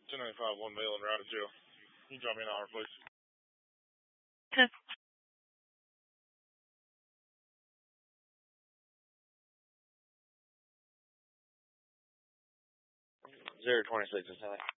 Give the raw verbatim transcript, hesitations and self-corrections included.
ten ninety-five, one male and route to jail. Can you drop me an hour, please? Okay. zero twenty-six is high.